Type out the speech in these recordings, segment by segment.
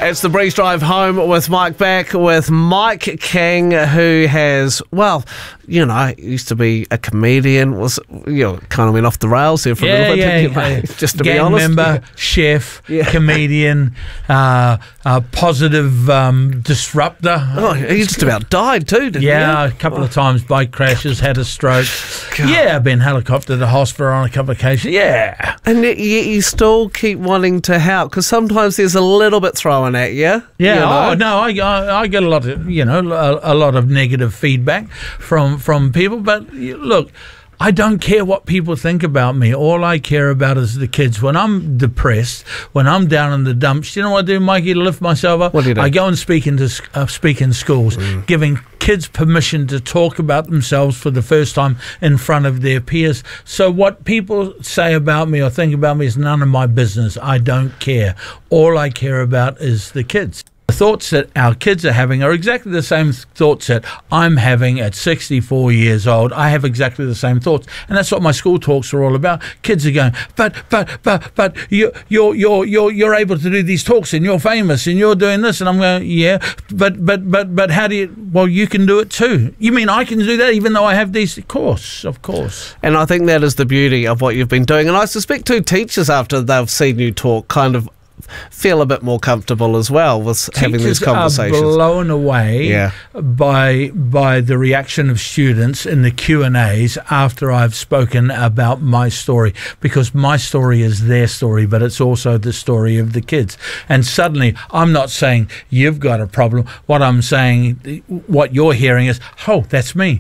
It's the Breeze Drive home with Mike back with Mike King, who has, used to be a comedian, kind of went off the rails there for a little bit, mate? Just to be honest. Gang member, chef, comedian, positive disruptor. Oh, he just about died too, didn't he? Yeah, a couple of times, bike crashes, had a stroke. God. Yeah, I've been helicoptered to hospital on a couple of occasions, yeah. And yet you still keep wanting to help, because sometimes there's a little bit thrown at you. Yeah, I get a lot of, a lot of negative feedback from people, but look, I don't care what people think about me. All I care about is the kids. When I'm depressed, when I'm down in the dumps, you know what I do, Mikey, to lift myself up? What do you do? I go and speak in schools, giving kids permission to talk about themselves for the first time in front of their peers. So what people say about me or think about me is none of my business. I don't care. All I care about is the kids. The thoughts that our kids are having are exactly the same thoughts that I'm having at 64 years old. I have exactly the same thoughts, and that's what my school talks are all about. Kids are going, but you're able to do these talks, and you're famous, and you're doing this, and I'm going, yeah, but how do you? Well, you can do it too. You mean I can do that even though I have these? Of course. And I think that is the beauty of what you've been doing, and I suspect too teachers, after they've seen you talk, kind of feel a bit more comfortable as well with having these conversations. Teachers are blown away by the reaction of students in the Q&As after I've spoken about my story, because my story is their story, but it's also the story of the kids. And suddenly I'm not saying you've got a problem. What I'm saying, what you're hearing is, oh, that's me.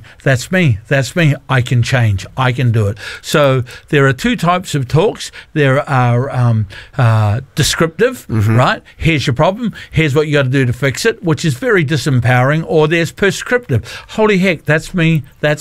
I can change. I can do it. So there are two types of talks. There are descriptive, right? Here's your problem. Here's what you got to do to fix it, which is very disempowering. Or there's prescriptive. Holy heck, that's me.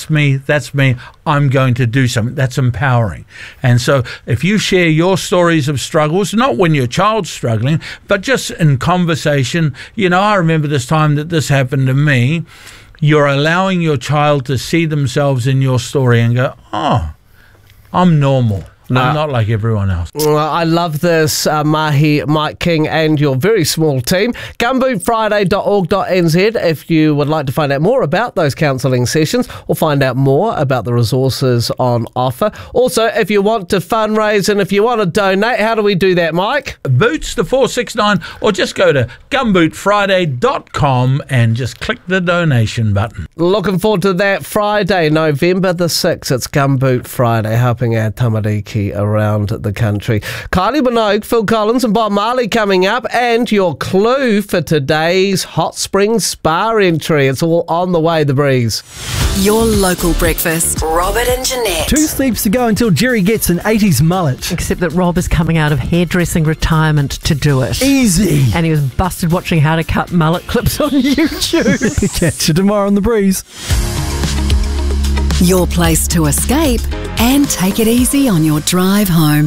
I'm going to do something. That's empowering. And so if you share your stories of struggles, not when your child's struggling, but just in conversation, I remember this time that this happened to me. You're allowing your child to see themselves in your story and go, oh, I'm normal. No. I'm not like everyone else. Well, I love this, Mahi, Mike King, and your very small team. Gumbootfriday.org.nz if you would like to find out more about those counselling sessions or find out more about the resources on offer. Also, if you want to fundraise and if you want to donate, how do we do that, Mike? Boots, the 469, or just go to gumbootfriday.com and just click the donation button. Looking forward to that Friday, November the 6th. It's Gumboot Friday, helping our tamariki around the country. Kylie Minogue, Phil Collins and Bob Marley coming up, and your clue for today's Hot Springs Spa entry. It's all on the way, The Breeze. Your local breakfast. Robert and Jeanette. 2 sleeps to go until Jerry gets an 80s mullet. Except that Rob is coming out of hairdressing retirement to do it. Easy. And he was busted watching how to cut mullet clips on YouTube. Catch you tomorrow on The Breeze. Your place to escape and take it easy on your drive home.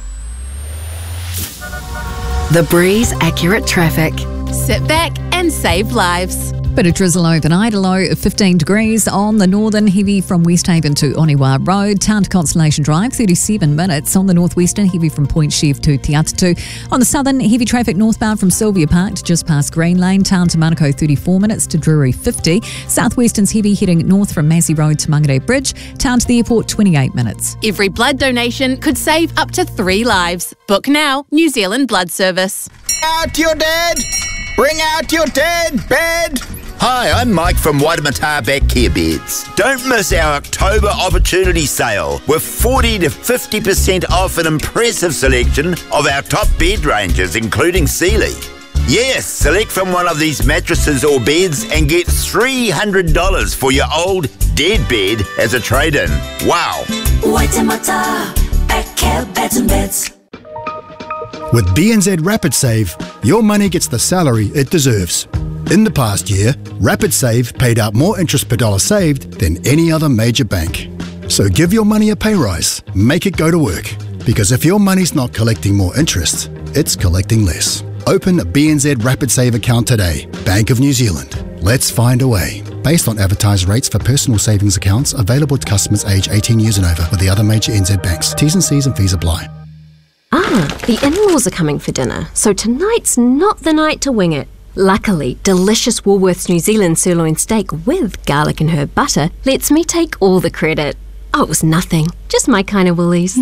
The Breeze Accurate Traffic. Sit back and save lives. Bit of drizzle overnight, a low of 15 degrees on the northern, heavy from West Haven to Oniwa Road. Town to Constellation Drive, 37 minutes. On the northwestern, heavy from Point Chef to Te Atatu. On the southern, heavy traffic northbound from Sylvia Park to just past Green Lane. Town to Manukau, 34 minutes to Drury, 50. Southwestern's heavy heading north from Massey Road to Mangere Bridge. Town to the airport, 28 minutes. Every blood donation could save up to 3 lives. Book now, New Zealand Blood Service. Out your dead! Bring out your dead bed! Hi, I'm Mike from Waimata Back Care Beds. Don't miss our October opportunity sale with 40 to 50% off an impressive selection of our top bed ranges, including Sealy. Yes, select from one of these mattresses or beds and get $300 for your old dead bed as a trade-in. Wow. Waimata Back Care Beds and Beds. With BNZ Rapid Save, your money gets the salary it deserves. In the past year, Rapid Save paid out more interest per dollar saved than any other major bank. So give your money a pay rise, make it go to work. Because if your money's not collecting more interest, it's collecting less. Open a BNZ Rapid Save account today. Bank of New Zealand. Let's find a way. Based on advertised rates for personal savings accounts available to customers aged 18 years and over with the other major NZ banks. T's and C's and fees apply. The in-laws are coming for dinner, so tonight's not the night to wing it. Luckily, delicious Woolworths New Zealand sirloin steak with garlic and herb butter lets me take all the credit. Oh, it was nothing. Just my kind of Woolies.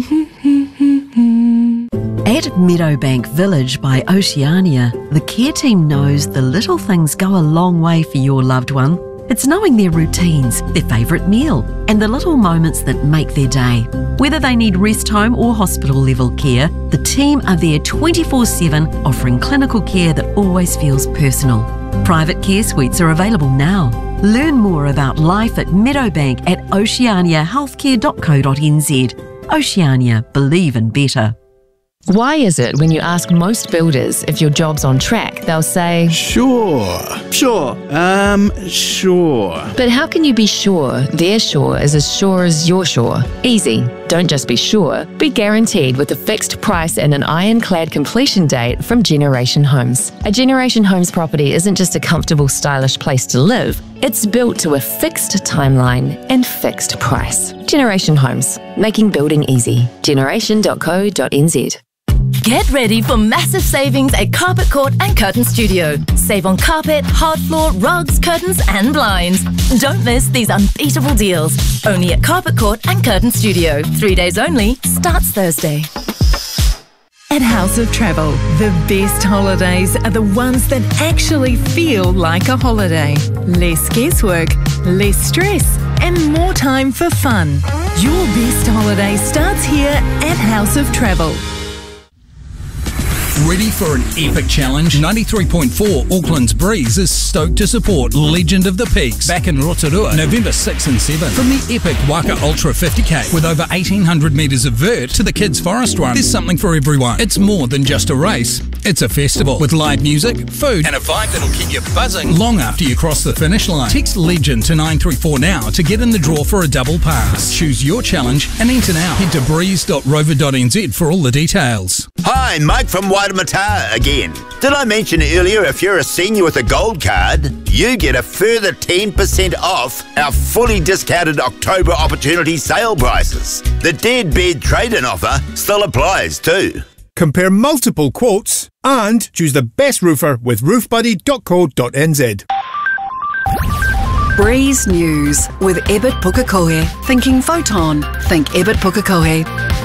At Meadowbank Village by Oceania, the care team knows the little things go a long way for your loved one. It's knowing their routines, their favourite meal, and the little moments that make their day. Whether they need rest home or hospital level care, the team are there 24/7, offering clinical care that always feels personal. Private care suites are available now. Learn more about life at Meadowbank at oceaniahealthcare.co.nz. Oceania, believe in better. Why is it when you ask most builders if your job's on track, they'll say, Sure. But how can you be sure their sure is as sure as your sure? Easy. Don't just be sure, be guaranteed with a fixed price and an ironclad completion date from Generation Homes. A Generation Homes property isn't just a comfortable, stylish place to live. It's built to a fixed timeline and fixed price. Generation Homes, making building easy. Generation.co.nz. Get ready for massive savings at Carpet Court and Curtain Studio. Save on carpet, hard floor, rugs, curtains and blinds. Don't miss these unbeatable deals. Only at Carpet Court and Curtain Studio. 3 days only. Starts Thursday. At House of Travel, the best holidays are the ones that actually feel like a holiday. Less guesswork, less stress, and more time for fun. Your best holiday starts here at House of Travel. Ready for an epic challenge? 93.4 Auckland's Breeze is stoked to support Legend of the Peaks back in Rotorua, November 6 and 7. From the epic Waka Ultra 50k with over 1,800 metres of vert to the Kids Forest Run, there's something for everyone. It's more than just a race. It's a festival with live music, food, and a vibe that'll keep you buzzing long after you cross the finish line. Text Legend to 934 now to get in the draw for a double pass. Choose your challenge and enter now. Head to breeze.rover.nz for all the details. Hi, Mike from Waitemata again. Did I mention earlier if you're a senior with a gold card, you get a further 10% off our fully discounted October opportunity sale prices. The dead bed trade-in offer still applies too. Compare multiple quotes and choose the best roofer with roofbuddy.co.nz. Breeze News with Ebert Pukekohe. Thinking Photon. Think Ebert Pukekohe.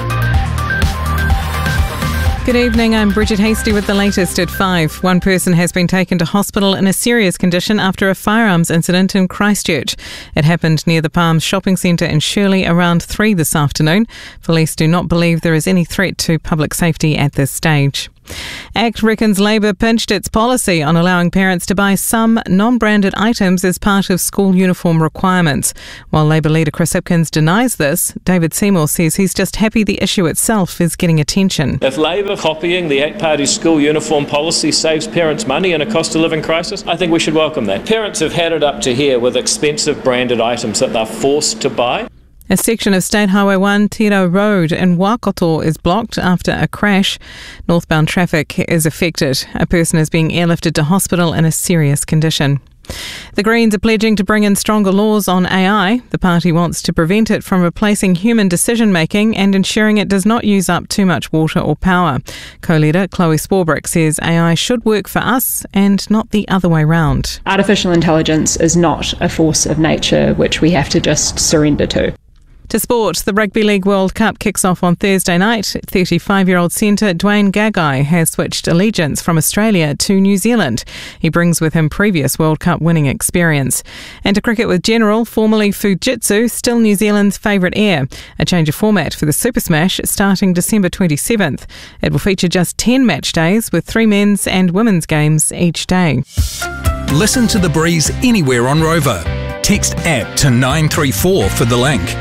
Good evening, I'm Bridget Hasty with the latest at 5. One person has been taken to hospital in a serious condition after a firearms incident in Christchurch. It happened near the Palms shopping centre in Shirley around 3 this afternoon. Police do not believe there is any threat to public safety at this stage. ACT reckons Labor pinched its policy on allowing parents to buy some non-branded items as part of school uniform requirements. While Labor leader Chris Hipkins denies this, David Seymour says he's just happy the issue itself is getting attention. If Labor copying the ACT Party's school uniform policy saves parents money in a cost of living crisis, I think we should welcome that. Parents have had it up to here with expensive branded items that they're forced to buy. A section of State Highway 1 Tiro Road in Waikato is blocked after a crash. Northbound traffic is affected. A person is being airlifted to hospital in a serious condition. The Greens are pledging to bring in stronger laws on AI. The party wants to prevent it from replacing human decision-making and ensuring it does not use up too much water or power. Co-leader Chloe Swarbrick says AI should work for us and not the other way round. Artificial intelligence is not a force of nature which we have to just surrender to. To sport, the Rugby League World Cup kicks off on Thursday night. 35-year-old centre Dwayne Gagai has switched allegiance from Australia to New Zealand. He brings with him previous World Cup winning experience. And to cricket with General, formerly Fujitsu, still New Zealand's favourite heir. A change of format for the Super Smash starting December 27th. It will feature just 10 match days with 3 men's and women's games each day. Listen to The Breeze anywhere on Rover. Text APP to 934 for the link.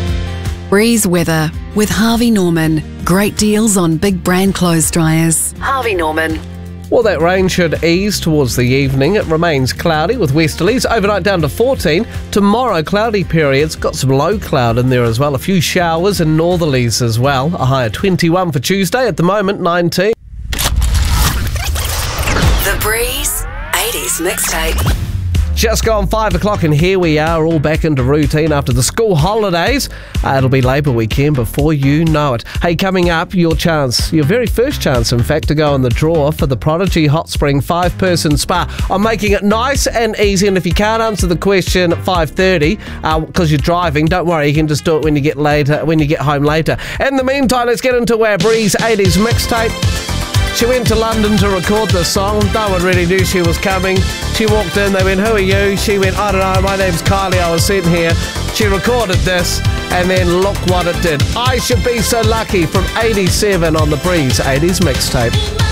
Breeze weather with Harvey Norman. Great deals on big brand clothes dryers. Harvey Norman. Well, that rain should ease towards the evening. It remains cloudy with westerlies. Overnight down to 14. Tomorrow, cloudy periods. Got some low cloud in there as well. A few showers and northerlies as well. A high of 21 for Tuesday. At the moment, 19. The Breeze 80s mixtape. Just gone 5 o'clock and here we are all back into routine after the school holidays. It'll be Labour weekend before you know it. Hey, coming up, your very first chance, in fact, to go in the draw for the Prodigy Hot Spring 5-person spa. I'm making it nice and easy, and if you can't answer the question at 5:30 because you're driving, don't worry, you can just do it when you get home later. In the meantime, let's get into our Breeze 80s mixtape. She went to London to record this song. No one really knew she was coming. She walked in, they went, "Who are you?" She went, "I don't know, my name's Kylie, I was sitting here." She recorded this, and then look what it did. I Should Be So Lucky from 87 on the Breeze 80s mixtape.